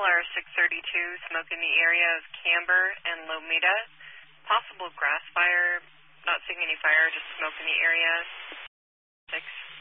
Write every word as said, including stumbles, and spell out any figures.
R six thirty-two, smoke in the area of Camber and Lomita. Possible grass fire, not seeing any fire, just smoke in the area. six.